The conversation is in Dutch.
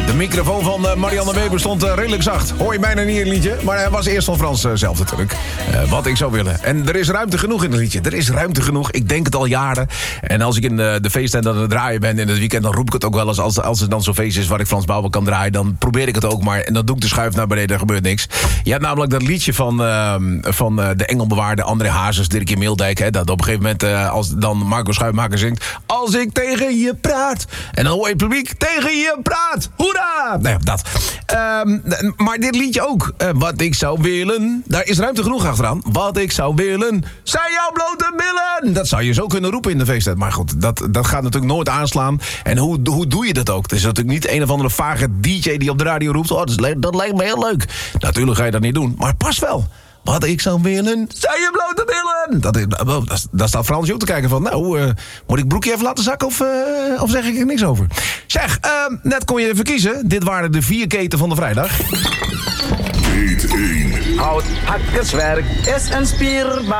De microfoon van Marianne Weber stond redelijk zacht. Hoor je bijna niet in het liedje. Maar hij was eerst van Frans zelf natuurlijk. Wat ik zou willen. En er is ruimte genoeg in het liedje. Er is ruimte genoeg. Ik denk het al jaren. En als ik in de feesttent aan het draaien ben in het weekend... dan roep ik het ook wel eens. Als er dan zo'n feest is waar ik Frans Bauer kan draaien... dan probeer ik het ook maar. En dan doe ik de schuif naar beneden. Er gebeurt niks. Je hebt namelijk dat liedje van de engelbewaarde André Hazes, Dirkje Meeldijk. Hè, dat op een gegeven moment als dan Marco Schuitmaker zingt... Als ik tegen je praat. En dan hoor je het publiek tegen je praat. Hoera! Nou ja, dat. Maar dit liedje ook. Wat ik zou willen. Daar is ruimte genoeg achteraan. Wat ik zou willen. Zijn jouw blote billen. Dat zou je zo kunnen roepen in de feesttent. Maar goed, dat gaat natuurlijk nooit aanslaan. En hoe doe je dat ook? Het is natuurlijk niet een of andere vage DJ die op de radio roept. Oh, dat lijkt me heel leuk. Natuurlijk ga je dat niet doen. Maar pas wel. Wat ik zou willen, zijn je blote billen. Daar staat Frans ook te kijken van... Nou, moet ik broekje even laten zakken of zeg ik er niks over? Zeg, net kon je even kiezen. Dit waren de 4 keten van de vrijdag. Kate 1. Houthakkerswerk is een spierbaar